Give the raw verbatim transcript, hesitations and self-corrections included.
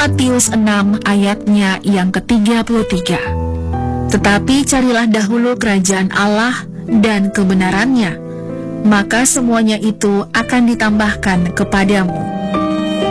Matius enam ayatnya yang ketiga puluh tiga. Tetapi carilah dahulu kerajaan Allah dan kebenarannya, maka semuanya itu akan ditambahkan kepadamu.